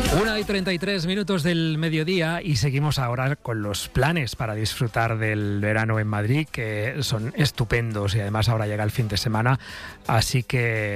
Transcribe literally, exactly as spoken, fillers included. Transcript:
Una y treinta y tres minutos del mediodía y seguimos ahora con los planes para disfrutar del verano en Madrid, que son estupendos y además ahora llega el fin de semana, así que